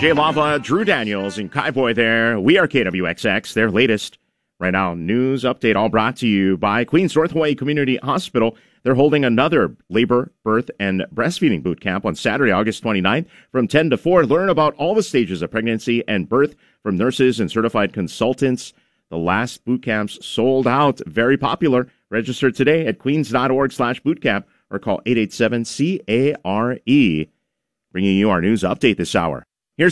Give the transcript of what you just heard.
Jay Lava, Drew Daniels, and Kai Boy there. We are KWXX, their latest right now news update, all brought to you by Queens North Hawaii Community Hospital. They're holding another labor, birth, and breastfeeding boot camp on Saturday, August 29th from 10 to 4. Learn about all the stages of pregnancy and birth from nurses and certified consultants. The last boot camps sold out. Very popular. Register today at queens.org/bootcamp or call 887-CARE. Bringing you our news update this hour.